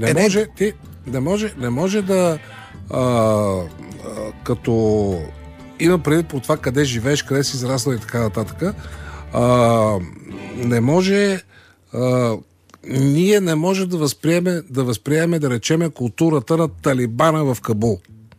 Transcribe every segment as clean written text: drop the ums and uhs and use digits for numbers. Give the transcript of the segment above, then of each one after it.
Не може да като има предвид по това къде живееш, къде си израснал и така нататък, ние не може да възприеме, да речеме, културата на Талибана в Кабул.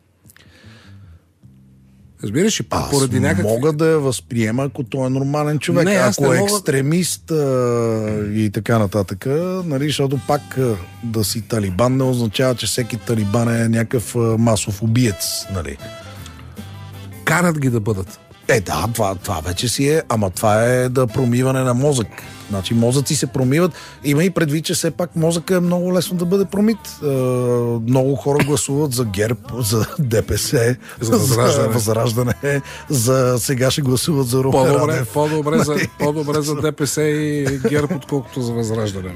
Разбираш ли? Поради някакви... мога да я възприема, ако той е нормален човек. Ако е екстремист и така нататък, нали, защото пак да си талибан не означава, че всеки талибан е някакъв масов убиец. Нали. Карат ги да бъдат. Това вече си е, ама това е да промиване на мозък. Значи мозъци се промиват. Има и предвид, че все пак мозъка е много лесно да бъде промит. Много хора гласуват за ГЕРБ, за ДПС, за Възраждане, за сега ще гласуват за Румен Радев. По-добре за ДПС и ГЕРБ, отколкото за Възраждане.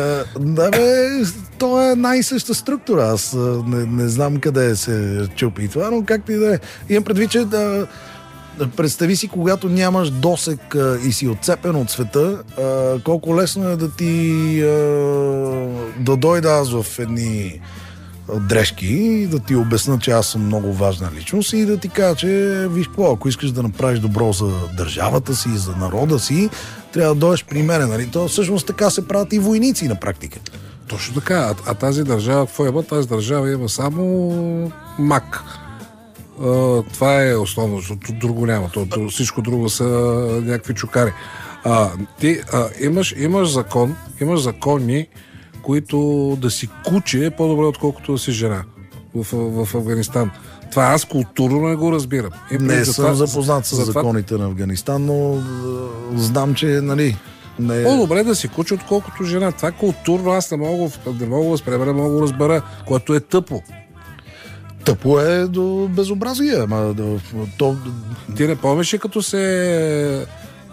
То е най-съща структура. Аз не знам къде се чупи това, но както и да е. Имам предвид, че представи си, когато нямаш досек и си отцепен от света, колко лесно е да ти да дойда аз в едни дрежки и да ти обясна, че аз съм много важна личност и да ти кажа, че виж какво, ако искаш да направиш добро за държавата си, за народа си, трябва да дойдеш при мен. Нали? То всъщност така се правят и войници на практика. Точно така. А тази държава, какво има? Тази държава има само мак. Това е основно, защото друго няма. Всичко друго са някакви чукари. Ти имаш закони, които да си куче е по-добре, отколкото да си жена в Афганистан. Това аз културно не го разбирам. Не съм запознат с законите на Афганистан, но знам, че нали... По-добре да си куче, отколкото жена. Това културно аз не мога да възприема, не мога да го разбера, което е тъпо. Тъпо е до безобразие. Ти не помниш ли, като се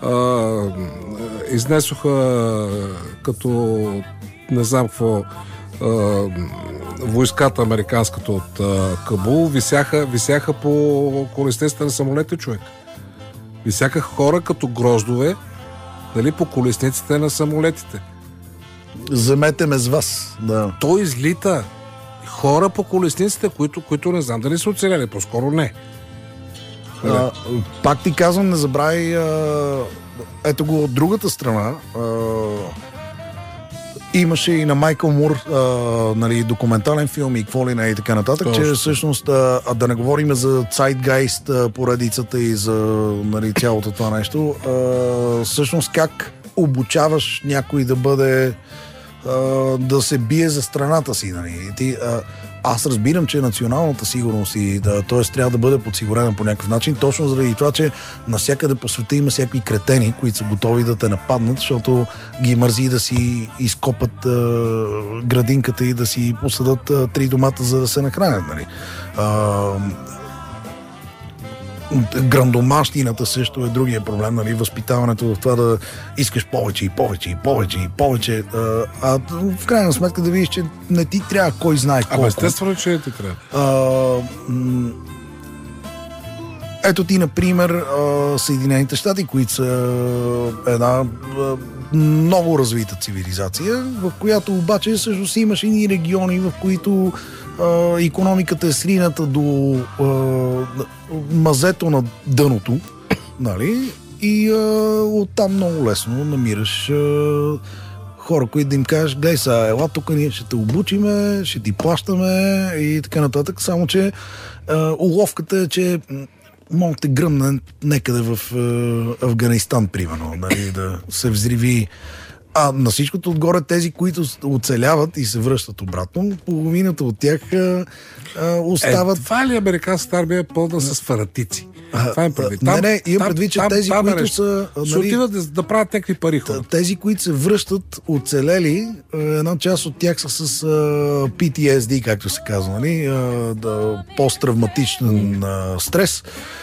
изнесоха като не знам какво войската американската от Кабул, висяха по колесниците на самолети, човек. Висяха хора като гроздове, нали, по колесниците на самолетите. Замете ме с вас. Да. Той излита. Хора по колесниците, които не знам дали са оцеляли, по-скоро не. Пак ти казвам, не забравяй ето го от другата страна. Имаше и на Майкъл Мур нали, документален филм и какво ли не и така нататък, че всъщност да не говорим за Zeitgeist поредицата и за нали, цялото това нещо, всъщност как обучаваш някой да бъде да се бие за страната си. Нали. Аз разбирам, че националната сигурност и т.е. трябва да бъде подсигурена по някакъв начин, точно заради това, че навсякъде по света има всякакви кретени, които са готови да те нападнат, защото ги мързи да си изкопат градинката и да си посадат 3 домата, за да се нахранят. Нали. Грандомащината също е другия проблем, нали, възпитаването в това да искаш повече и повече и повече и повече. В крайна сметка да видиш, че не ти трябва кой знае колко. Естествено, че не ти трябва. Ето ти, например, Съединените щати, които са една много развита цивилизация, в която обаче всъщност имаш и региони, в които икономиката е срината до мазето на дъното, нали? И оттам много лесно намираш хора, които да им кажеш, гледай сега, ела тук, ние ще те обучиме, ще ти плащаме и така нататък, само че уловката е, че може да те гръмне некъде в Афганистан, примерно, нали, да се взриви. На всичкото отгоре тези, които оцеляват и се връщат обратно, половината от тях остават... Това ли американската армия е пълна с фанатици? Това е предвид. Не, имам предвид, че тези, които са... Ще отиват да правят някакви пари хора. Тези, които се връщат оцелели, една част от тях са с PTSD, както се казва, нали? Посттравматичен стрес.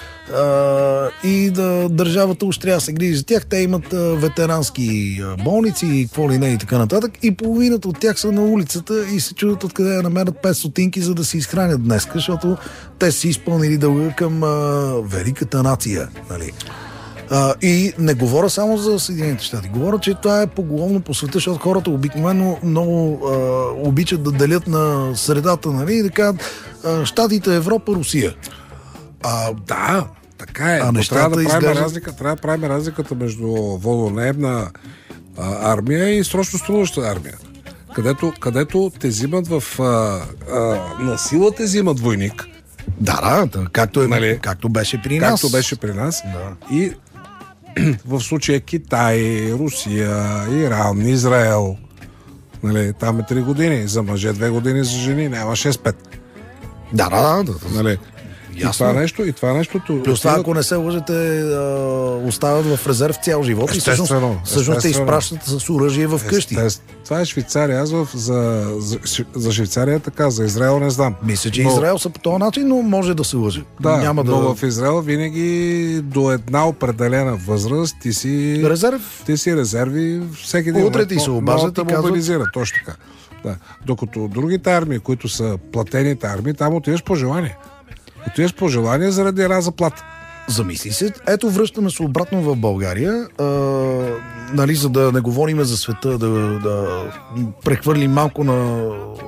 И държавата уж трябва да се грижи за тях. Те имат ветерански болници и какво ли не и така нататък. И половината от тях са на улицата и се чудят откъде да намерят 5 стотинки, за да се изхранят днес, защото те си изпълнили дълга към великата нация. Нали? И не говоря само за Съединените щати. Говоря, че това е поголовно по света, защото хората обикновено много обичат да делят на средата, нали, и да кажат Щатите, Европа, Русия. Да, така е. Но трябва да правим разликата между волнонаемна армия и срочно струваща армия. Където те взимат на сила те взимат войник. Да, както беше при нас. Както беше при нас. Да. И в случая Китай, Русия, Иран, Израел. Нали, там е 3 години. За мъже 2 години, за жени няма 6-5. Да. Нали. И това нещо... Плюс това, ако не се лъжете, остават в резерв цял живот. Естествено. Всъщност те изпращат с оръжие в къщи. Това е Швейцария. Аз за Швейцария така, за Израел не знам. Мисля, че Израел са по този начин, но може да се лъже. Да, но в Израел винаги до една определена възраст ти си резерви, всеки ден. Утре ти се обаждат и мобилизират. Точно така. Да. Докато другите армии, които са платените армии, там отиваш по желание. Отиваш по желание заради една заплата. Замисли се. Ето, връщаме се обратно в България, нали, за да не говорим за света, да прехвърлим малко на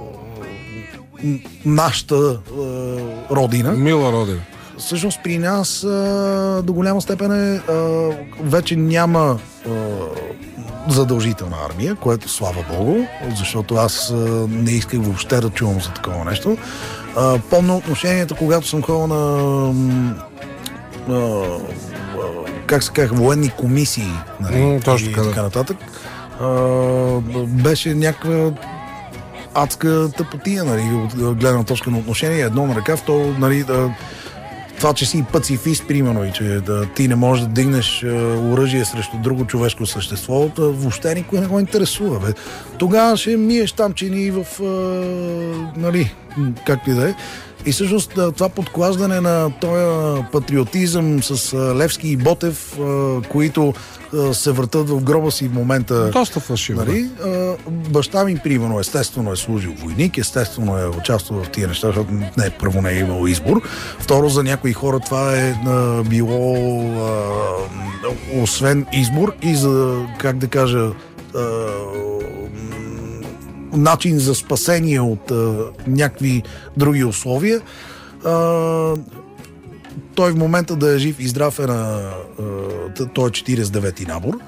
нашата родина. Мила родина. Всъщност при нас до голяма степен вече няма задължителна армия, което слава Богу, защото аз не исках въобще да чувам за такова нещо. Помня отношенията, когато съм ходил на как се казва, военни комисии, нали, и така нататък. Беше някаква адска тъпотия, нали, от гледна точка на отношение, едно на ръка, второ, нали, това, че си пацифист, примерно, и че ти не можеш да дигнеш оръжие срещу друго човешко същество, въобще никой не го интересува. Бе. Тогава ще миеш там чини в нали, както и да е. И всъщност това подклаждане на този патриотизъм с Левски и Ботев, които се въртат в гроба си в момента. Доста фалшиво. Нали? Баща ми, примерно, естествено е служил войник, естествено е участвал в тия неща, защото първо не е имал избор. Второ, за някои хора това е било освен избор и за, как да кажа, начин за спасение от някакви други условия. Той в момента да е жив и здрав е той е 49-ти набор.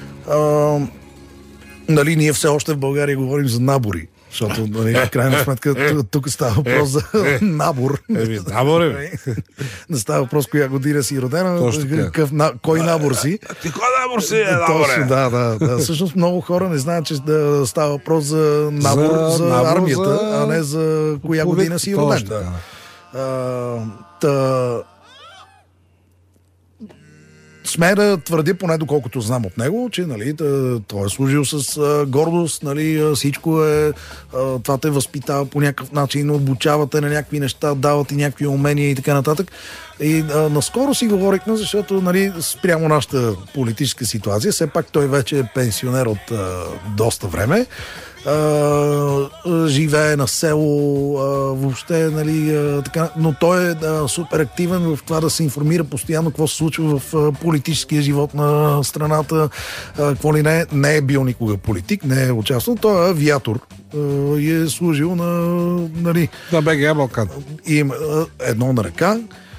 Нали, ние все още в България говорим за набори, защото, нали, в крайна сметка тук става въпрос за набор. Набор е. Не става въпрос коя година си родена, кой набор си. Ти кой набор си е, наборе? Да. Всъщност много хора не знаят, че да става въпрос за набор за армията, а не за коя година си роден. Смея да твърдя, поне доколкото знам от него, че, нали, той е служил с гордост, нали, всичко е, това те възпитава по някакъв начин, обучавате на някакви неща, давате някакви умения и така нататък. И наскоро си говорихме, защото, нали, спрямо нашата политическа ситуация, все пак той вече е пенсионер от доста време. Живее на село, въобще, нали, така, но той е супер активен в това да се информира постоянно какво се случва в политическия живот на страната, какво ли не е бил никога политик, не е участвал, той е авиатор и е служил на, нали, на БГ Балкан. Едно на ръка.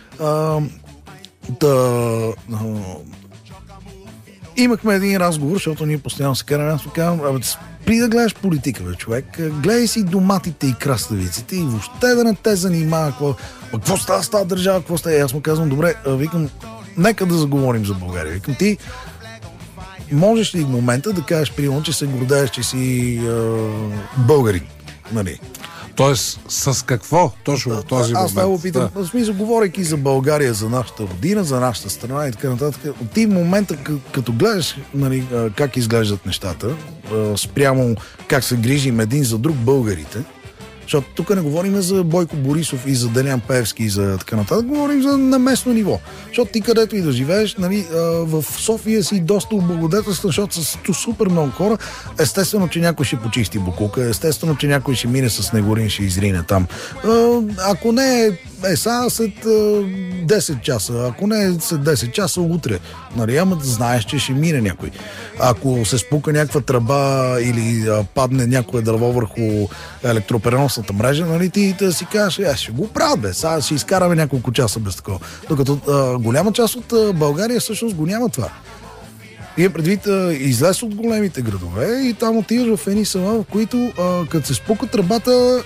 Имахме един разговор, защото ние постоянно се караме, аз казвам, при да гледаш политика, бе, човек, гледай си доматите и краставиците и въобще да не те занимава какво става с тази държава, какво става. Аз му казвам, добре, викам, нека да заговорим за България. Викам, ти можеш ли в момента да кажеш, примерно, че се гордееш, че си българин, нали? Тоест, с какво точно в този момент? Аз това опитам, в смисъл, говорейки за България, за нашата родина, за нашата страна и така нататък. Ти в момента, като гледаш, нали, как изглеждат нещата, спрямо как се грижим един за друг българите, защото тук не говорим за Бойко Борисов и за Делян Пеевски и за така нататък, говорим за на местно ниво. Защото ти където и да живееш, нали, в София си доста облагодетелстван, защото са супер много хора. Естествено, че някой ще почисти букука, естествено, че някой ще мине с снегорин, ще изрине там. Ако не е сега след 10 часа, ако не след 10 часа, утре. Нали, ама знаеш, че ще мине някой. Ако се спука някаква тръба или падне някое дърво върху електропреносната мрежа, нали, ти да си кажеш, ще го правят, бе, сега ще изкараме няколко часа без такова. Докато голяма част от България всъщност го няма това. Имам предвид, излез от големите градове и там отиваш в едни села, в които като се спука тръбата,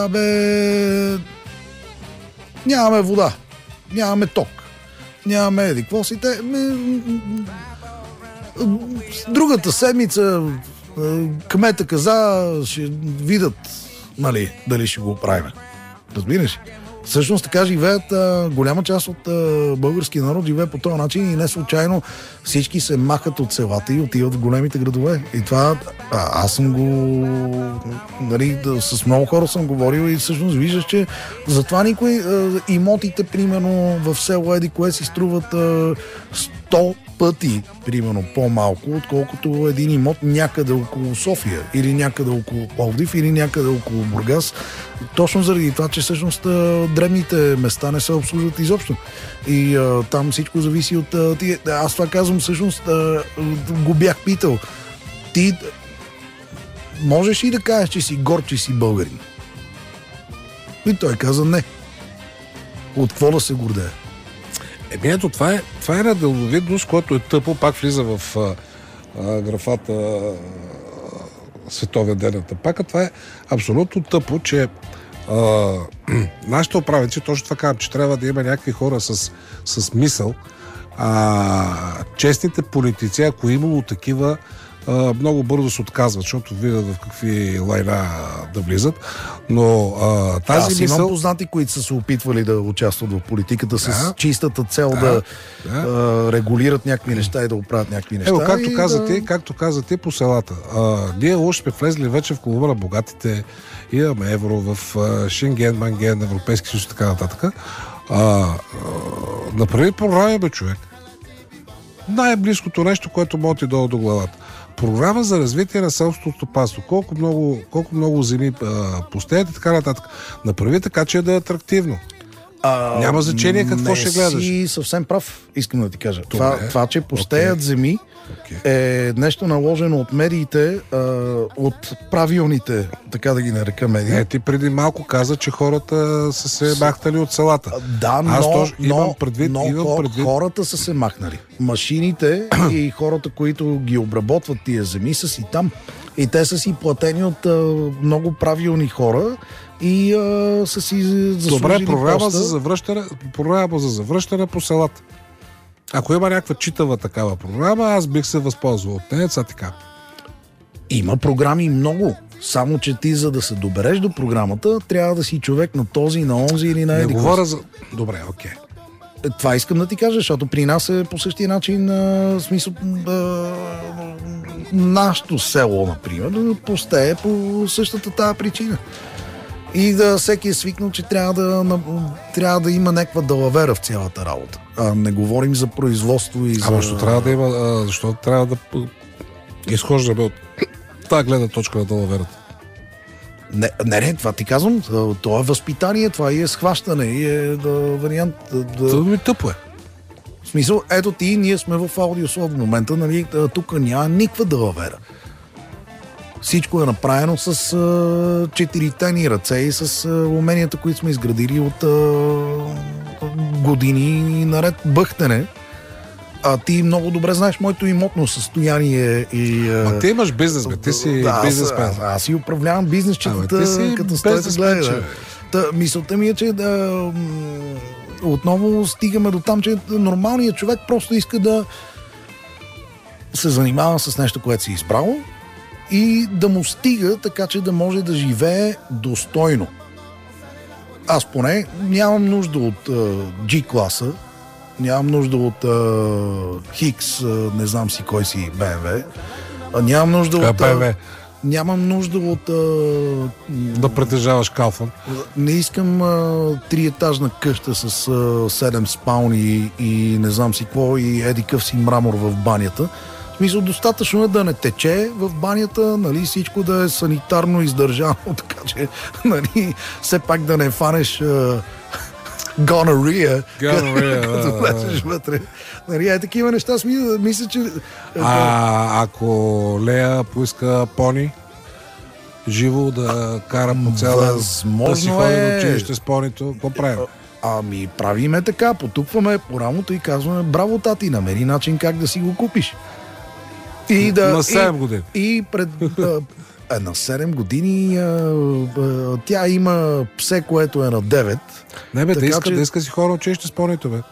нямаме вода, нямаме ток, нямаме еди. Какво си те? Другата седмица кмета каза, ще видят, нали, дали ще го правим. Разбираш? Всъщност така живеят, голяма част от българския народ живее по този начин и не случайно всички се махат от селата и отиват в големите градове. И това аз съм го, нали, с много хора съм говорил и всъщност виждаш, че затова никой имотите, примерно в село еди кое си струват 100 пъти, примерно, по-малко, отколкото един имот някъде около София или някъде около Пловдив или някъде около Бургас. Точно заради това, че всъщност древните места не се обслужват изобщо. И там всичко зависи от... Аз това казвам, всъщност го бях питал. Ти можеш ли да кажеш, че си горд, че си българин? И той каза не. От какво да се гордее? Ето, това е една деловидност, която е тъпо, пак влиза в графата Световен ден на тъпака. Това е абсолютно тъпо, че нашите управници, точно това казвам, че трябва да има някакви хора с мисъл. Честните политици, ако имало такива, много бързо се отказват, защото видят в какви лайна да влизат. Но тази мисъл... имам познати, които са се опитвали да участват в политиката с чистата цел да регулират някакви неща и да оправят някакви неща. Както казате по селата. Ние още сме влезли вече в клуба на богатите, имаме евро в Шенген, Манген, Европейски съюз и така нататък. Направи програма, бе, човек. Най-близкото нещо, което може ти долу до главата. Програма за развитие на селското стопанство. Колко много земи пустеят и така нататък. Направи така, че да е атрактивно. Няма значение какво ще гледаш. Си съвсем прав, искам да ти кажа. Това че пустеят земи, е нещо наложено от медиите, от правилните, така да ги нарека медии. Ти преди малко каза, че хората са се махнали от селата. Да, имам предвид. Хората са се махнали. Машините и хората, които ги обработват тия земи, са си там. И те са си платени от много правилни хора и са си заслужили. Добре, програма за завръщане по селата. Ако има някаква читава такава програма, аз бих се възползвал от нея, така. Има програми много. Само, че ти, за да се добереш до програмата, трябва да си човек на този, на онзи или на еди. Не говоря за... Добре, окей. Това искам да ти кажа, защото при нас е по същия начин, смисъл, нашето село, например, пустее по същата тази причина. И да всеки е свикнал, че трябва да има някаква далавера в цялата работа. Не говорим за производство и за... Защо трябва да има... Защо трябва да изхождаме от тази гледна точка на далаверата? Не, това ти казвам. Това е възпитание, това и е схващане, и е вариант... Това ми тъпо е. В смисъл, ето ти, ние сме в аудиослов в момента, нали, тук няма никаква далавера. Всичко е направено с четирите ни ръце и с уменията, които сме изградили от години наред бъхтене. А ти много добре знаеш моето имотно състояние и... ти имаш бизнес, бе. Ти си бизнесмен. Аз си управлявам бизнесчетата, като стоите гледа. Мисълта ми е, че отново стигаме до там, че нормалният човек просто иска да се занимава с нещо, което си избрал и да му стига така, че да може да живее достойно. Аз поне нямам нужда от G-класа, нямам нужда от Хикс, не знам си кой си BMW, нямам нужда от... Нямам нужда от... да притежаваш Калфан. Не искам триетажна къща с 7 спални и не знам си какво и едикъв си мрамор в банята. В смисъл, достатъчно е да не тече в банята, нали, всичко да е санитарно издържано, така че, нали, все пак да не фанеш Gonorrhea. Gonorrhea, влезеш вътре. Нали, такива неща мисля, че... Ако Лея поиска пони, живо да кара по цял ден, да си ходи до училище с понито, какво правим? Правиме така, потупваме по рамото и казваме: браво, тати, намери начин как да си го купиш. И на 7 години. И пред... на 7 години тя има псе, което е на 9. Не бе, да иска си хора училище с понито, бе.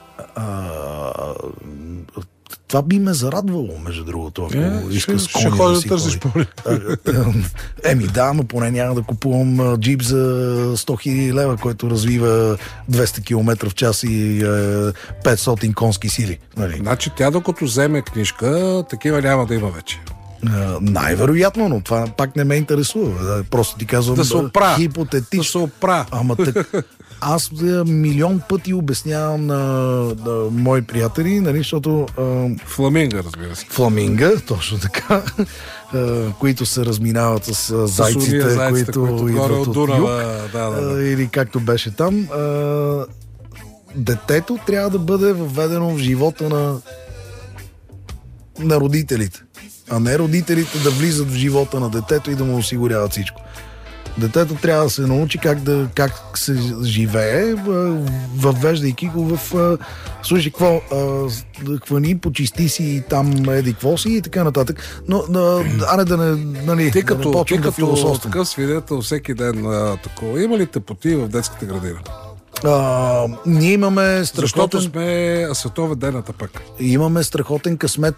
Това би ме зарадвало, между другото, ако иска с коня. Ще ходи да търсиш пони. Да, но поне няма да купувам джип за 100 000 лева, който развива 200 км в час и 500 конски сили. Нали? Значи тя докато вземе книжка, такива няма да има вече. Най-вероятно, но това пак не ме интересува. Просто ти казвам хипотетично. Да се опра. Ама аз милион пъти обяснявам на мои приятели, нали, защото... Фламинга, разбира се. Фламинга, точно така, които се разминават с зайците, които идват от юг. Или както беше там. Детето трябва да бъде въведено в живота на родителите, а не родителите да влизат в живота на детето и да му осигуряват всичко. Детето трябва да се научи как се живее, въвеждайки го в... слушай, хвани, почисти си там еди какво си и така нататък. Но, ти като такъв свидетел всеки ден такова, има ли тъпоти в детската градина? Ние имаме страхотен... Защото сме световен ден на тъпък. Имаме страхотен късмет,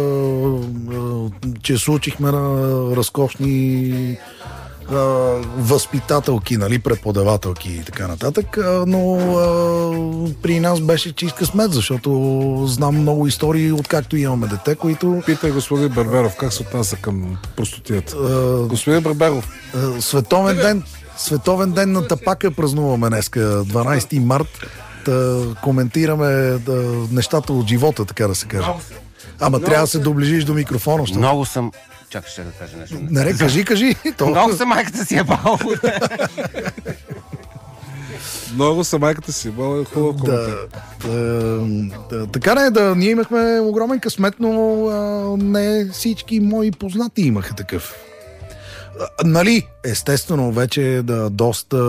че случихме на разкошни възпитателки, нали, преподавателки и така нататък, но при нас беше чист късмет, защото знам много истории, откакто имаме дете, които... Питай господин Берберов, как се отнася към простотията? Господин Берберов. Световен ден на тапака празнуваме днеска, 12 март. Да коментираме нещата от живота, така да се каже. Ама трябва да се доближиш до микрофона. Много съм... Чакай, ще да кажа нещо. Не, кажи. Много съм майката си е бал. Много са майката си. Хубав коментар. Така ние имахме огромен късмет, но не всички мои познати имаха такъв. Нали, естествено, вече доста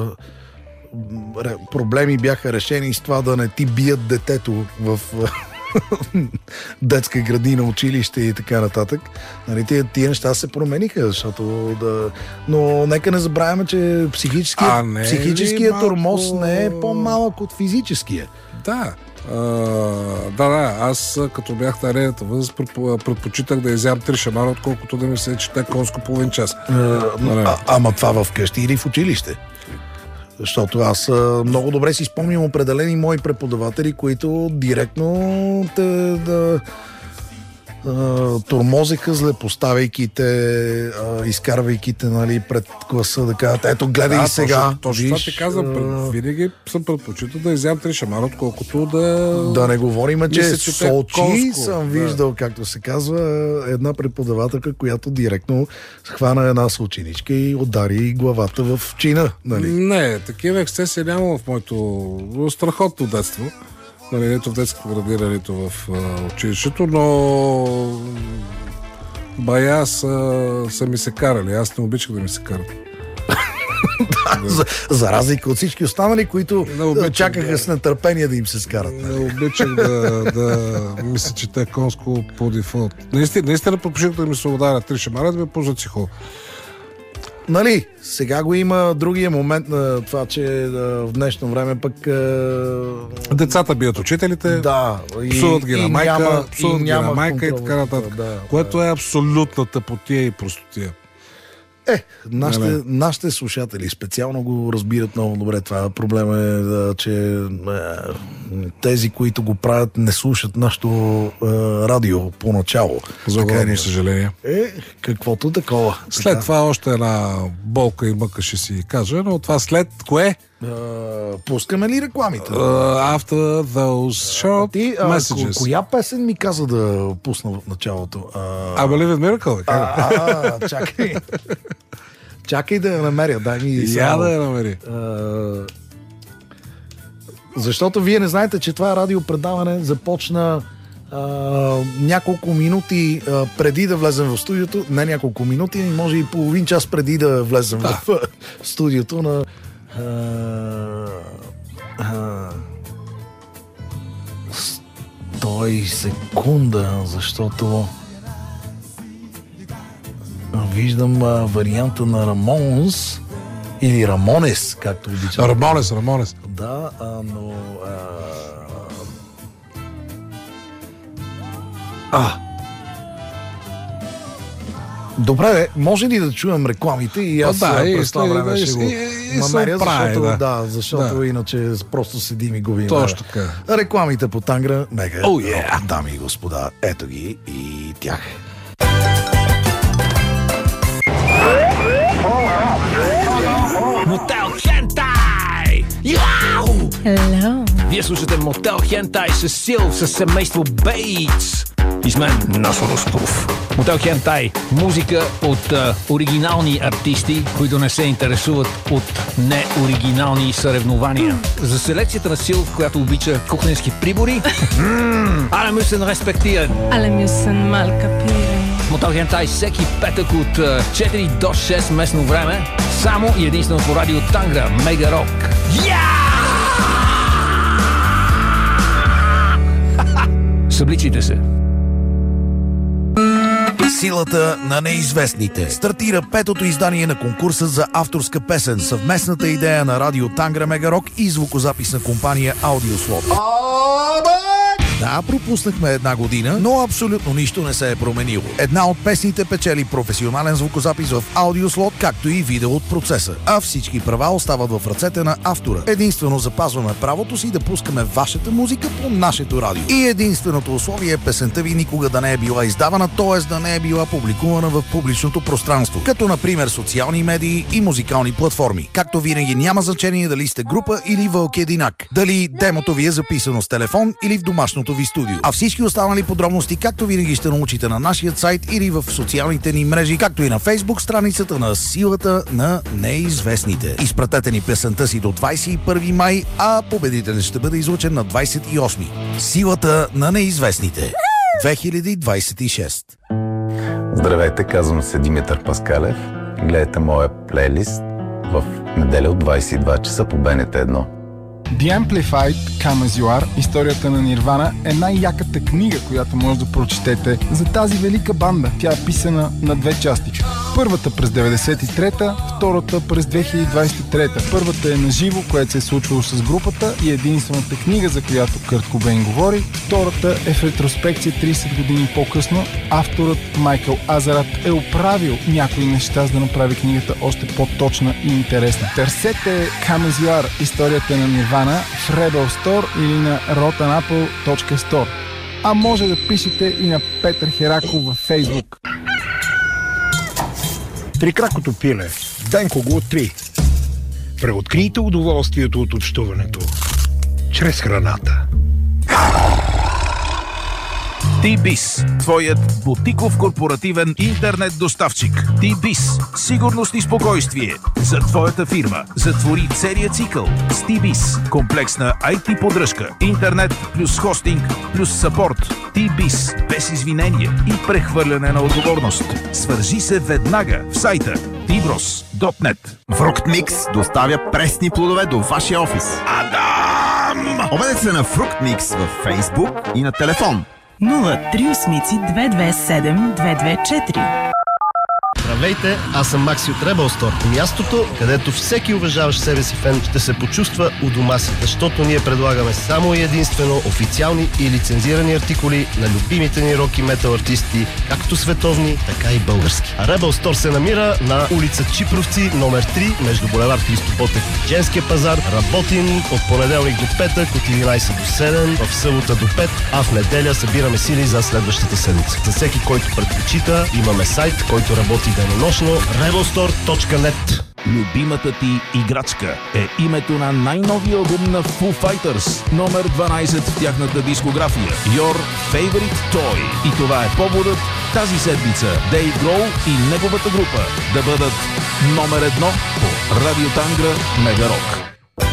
проблеми бяха решени с това да не ти бият детето в детска градина, училище и така нататък. Нали, тия неща се промениха, но нека не забравяме, че психическият тормоз не е по-малък от физическия. Да. Аз като бях на редата възраст, предпочитах да изям 3 шамара, отколкото да ми се чете конско половин час. Ама това вкъщи или в училище? Защото аз много добре си спомням определени мои преподаватели, които директно тормозеха зле, поставяйки те, изкарвайки те, нали, пред класа, да кажат: ето, гледай сега. Точно това ти казвам. Винаги съм предпочитал да изям 3 шамара, отколкото да не говорим, че с очи съм виждал, както се казва, една преподавателка, която директно хвана една съученичка и удари главата в чина. Нали? Не, такива ексцесии няма в моето страхотно детство. Нали, нито в детската градина, нито в училището, но бая са ми се карали. Аз не обичах да ми се карат. За разлика от всички останали, които чакаха с нетърпение да им се скарат. Не обичах да ми се чете конско по дефолт. Наистина предпочитах да ми се ударят 3 шамара, да ме пуснат психолог. Нали, сега го има другия момент на това, че в днешно време пък... Децата бият учителите, псуват ги на майка, и така нататък. Което е абсолютна тъпотия и простотия. Нашите слушатели специално го разбират много добре. Това проблема е, че тези, които го правят, не слушат нашето радио поначало. За огромно съжаление. Каквото такова. След това още една болка и мъка ще си кажа, но това след кое? Пускаме ли рекламите? After those short messages. Коя песен ми каза да пусна в началото? I Believe in Miracle. Чакай. Чакай да я намеря. Я да я намери. Защото вие не знаете, че това радиопредаване започна няколко минути преди да влезем в студиото. Не няколко минути, може и половин час преди да влезем в студиото на 100 секунда, защото виждам варианта на Рамонс или Рамонес, както обичам. Рамонес. Да, но... Добре, може ли да чуем рекламите и аз през това време ще го намеря, защото иначе просто седим и губим. Точно така. Рекламите по Тангра Мега. Дами и господа, ето ги и тях. Мотел Хентай! Яу! Hello. Вие слушате Мотел Хентай с Сил, с семейство Бейтс. И с мен Насо Ростов. Мотел Хентай. Музика от оригинални артисти, които не се интересуват от неоригинални съревнования. За селекцията на Сил, която обича кухненски прибори, alle müssen respektieren. Alle müssen mal kapieren. Мотел Хентай всеки петък от 4 до 6 местно време, само и единствено по радио Тангра Мега Рок. Събличите се. Силата на неизвестните. Стартира петото издание на конкурса за авторска песен, съвместната идея на радио Тангра Мега Рок и звукозаписна компания Аудиослот. Да, пропуснахме една година, но абсолютно нищо не се е променило. Една от песните печели професионален звукозапис в Аудиослот, както и видео от процеса. А всички права остават в ръцете на автора. Единствено запазваме правото си да пускаме вашата музика по нашето радио. И единственото условие е песента ви никога да не е била издавана, т.е. да не е била публикувана в публичното пространство, като например социални медии и музикални платформи. Както винаги няма значение дали сте група или вълк единак, дали демото ви е записано с телефон или в домашното ви студио. А всички останали подробности, както винаги, ще научите на нашия сайт или в социалните ни мрежи, както и на Фейсбук страницата на Силата на неизвестните. Изпратете ни песента си до 21 май, а победителят ще бъде излучен на 28. Силата на неизвестните. 2026. Здравейте, казвам се Димитър Паскалев. Гледайте моя плейлист в неделя от 22 часа по БНТ 1. The Amplified Come As You Are, историята на Нирвана, е най-яката книга, която може да прочетете за тази велика банда. Тя е писана на две части. Първата през 93-та, втората през 2023-та. Първата е на живо, което се е случвало с групата и единствената книга, за която Кърт Кобейн говори. Втората е в ретроспекция 30 години по-късно. Авторът Майкъл Азарат е оправил някои неща, за да направи книгата още по-точна и интересна. Търсете Come As You Are, историята на Нирвана в Rebel Store или на rotanapple.store. А може да пишете и на Петър Хераков във Фейсбук. Трикракото пиле. Денко го откри. Преоткрийте удоволствието от общуването чрез храната. T-Biz, твоят бутиков корпоративен интернет доставчик. T-Biz, сигурност и спокойствие за твоята фирма. Затвори целият цикъл с T-Biz. Комплексна IT поддръжка, интернет плюс хостинг плюс съпорт. T-Biz, без извинение и прехвърляне на отговорност. Свържи се веднага в сайта tbros.net. Fructmix доставя пресни плодове до вашия офис. Адам! Обадете се на Fructmix във Facebook и на телефон 038 227 224. Здравейте, аз съм Макси от Rebel Store. Мястото, където всеки уважаващ себе си фен ще се почувства у дома си, защото ние предлагаме само и единствено официални и лицензирани артикули на любимите ни рок и метал артисти, както световни, така и български. А Rebel Store се намира на улица Чипровци, номер 3, между булевард Христо Ботев и Женския пазар. Работим от понеделник до петък, от 11 до 7, в събота до 5, а в неделя събираме сили за следващата седмица. За всеки, който предпочита, имаме сайт, който работи денонощно, rebelstore.net. Любимата ти играчка е името на най-новия албум на Foo Fighters, номер 12 в тяхната дискография, Your Favorite Toy. И това е поводът тази седмица Дейв Гроул и неговата група да бъдат номер 1 по Радио Тангра Мега Рок.